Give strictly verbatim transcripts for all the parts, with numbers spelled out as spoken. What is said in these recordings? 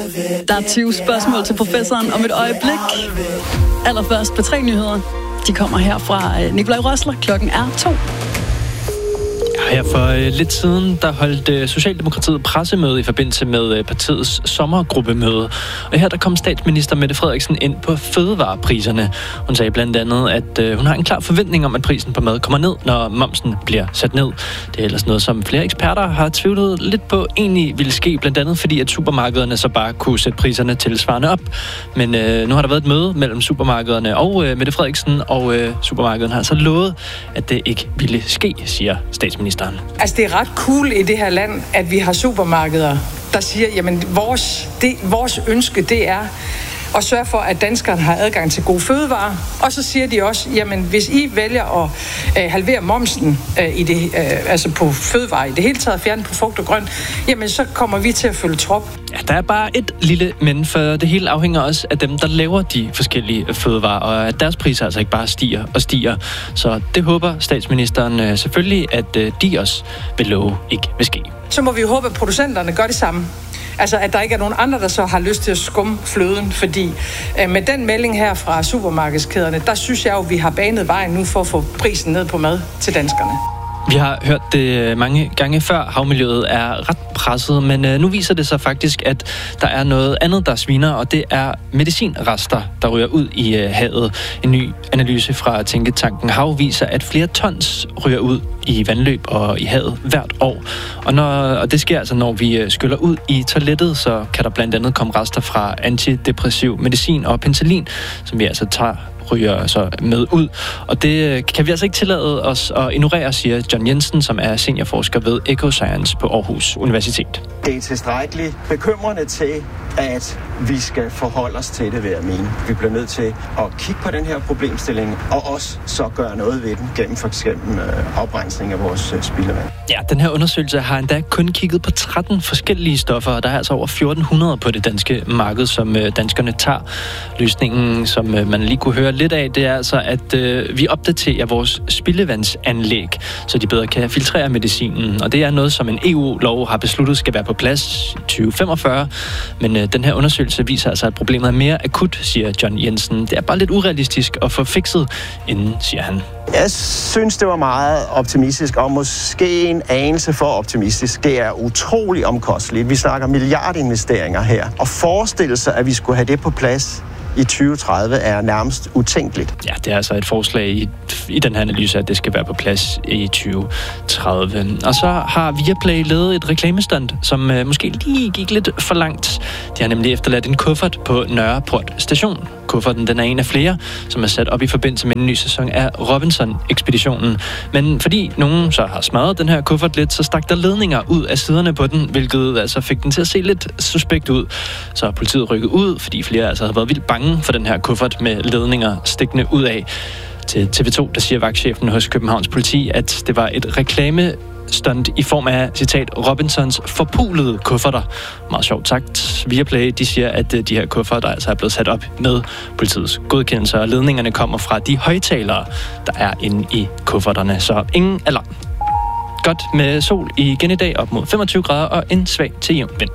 Der er tyve spørgsmål til professoren om et øjeblik. Allerførst på tre nyheder. De kommer her fra Nikolaj Røsler. Klokken er to. Her for øh, lidt siden, der holdt øh, Socialdemokratiet pressemøde i forbindelse med øh, partiets sommergruppemøde. Og her der kom statsminister Mette Frederiksen ind på fødevarepriserne. Hun sagde blandt andet, at øh, hun har en klar forventning om, at prisen på mad kommer ned, når momsen bliver sat ned. Det er ellers noget, som flere eksperter har tvivlet lidt på egentlig ville ske, blandt andet fordi, at supermarkederne så bare kunne sætte priserne tilsvarende op. Men øh, nu har der været et møde mellem supermarkederne og øh, Mette Frederiksen, og øh, supermarkederne har så lovet, at det ikke ville ske, siger statsministeren. Altså, det er ret cool i det her land, at vi har supermarkeder, der siger, jamen, vores, det, vores ønske, det er at sørge for, at danskerne har adgang til gode fødevarer. Og så siger de også, jamen, hvis I vælger at øh, halvere momsen øh, i det, øh, altså på fødevarer i det hele taget, fjerne på frugt og grønt, jamen, så kommer vi til at følge trop. Ja, der er bare et lille men, for det hele afhænger også af dem, der laver de forskellige fødevarer, og at deres priser altså ikke bare stiger og stiger. Så det håber statsministeren øh, selvfølgelig, at øh, de også vil love ikke vil ske. Så må vi jo håbe, at producenterne gør det samme. Altså, at der ikke er nogen andre, der så har lyst til at skumme fløden, fordi øh, med den melding her fra supermarkedskæderne, der synes jeg jo, vi har banet vejen nu for at få prisen ned på mad til danskerne. Vi har hørt det mange gange før. Havmiljøet er ret presset, men øh, nu viser det sig faktisk, at der er noget andet, der sviner, og det er medicinrester, der ryger ud i øh, havet. En ny analyse fra Tænketanken Hav viser, at flere tons ryger ud i vandløb og i havet hvert år. Og, når, og det sker altså, når vi øh, skyller ud i toilettet, så kan der blandt andet komme rester fra antidepressiv medicin og penicillin, som vi altså tager ryger så med ud. Og det kan vi altså ikke tillade os at ignorere, siger John Jensen, som er seniorforsker ved Ecoscience på Aarhus Universitet. Det er tilstrækkeligt bekymrende til, at vi skal forholde os til det, vil jeg mene. Vi bliver nødt til at kigge på den her problemstilling, og også så gøre noget ved den gennem for eksempel afbrænding af vores spildevand. Ja, den her undersøgelse har endda kun kigget på tretten forskellige stoffer, og der er altså over fjorten hundrede på det danske marked, som danskerne tager. Løsningen, som man lige kunne høre lidt af, det er altså, at øh, vi opdaterer vores spildevandsanlæg, så de bedre kan filtrere medicinen. Og det er noget, som en E U-lov har besluttet skal være på plads i tyve femogfyrre. Men øh, den her undersøgelse viser altså, at problemet er mere akut, siger John Jensen. Det er bare lidt urealistisk at få fikset inden, siger han. Jeg synes, det var meget optimistisk, og måske en anelse for optimistisk. Det er utrolig omkostligt. Vi snakker milliardinvesteringer her. Og forestille sig, at vi skulle have det på plads i tyve tredive er nærmest utænkeligt. Ja, det er altså et forslag i, i den her analyse, at det skal være på plads i tyve tredive. Og så har Viaplay lavet et reklamestunt, som øh, måske lige gik lidt for langt. De har nemlig efterladt en kuffert på Nørreport station. Kufferten, den er en af flere, som er sat op i forbindelse med en ny sæson af Robinson-ekspeditionen. Men fordi nogen så har smadret den her kuffert lidt, så stak der ledninger ud af siderne på den, hvilket altså fik den til at se lidt suspekt ud. Så politiet rykkede ud, fordi flere altså havde været vildt bange for den her kuffert med ledninger stikkende ud af. Til T V to, der siger vagtchefen hos Københavns politi, at det var et reklame stunt i form af, citat, Robinsons forpulede kufferter. Meget sjovt sagt. Viaplay, de siger, at de her kufferter altså er blevet sat op med politiets godkendelse, og ledningerne kommer fra de højtalere, der er inde i kufferterne. Så ingen alarm. Godt med sol igen i dag, op mod femogtyve grader og en svag til jævn vind.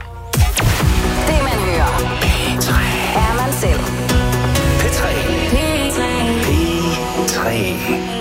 Det man hører, P tre, er man selv. P tre. P tre. P tre.